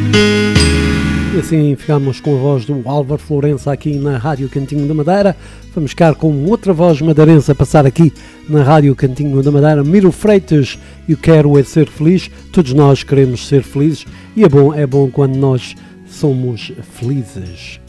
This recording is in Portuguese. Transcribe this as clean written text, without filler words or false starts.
E assim ficamos com a voz do Álvaro Florença aqui na Rádio Cantinho da Madeira. Vamos ficar com outra voz madeirense a passar aqui na Rádio Cantinho da Madeira, Miro Freitas, Eu Quero É Ser Feliz. Todos nós queremos ser felizes e é bom quando nós somos felizes.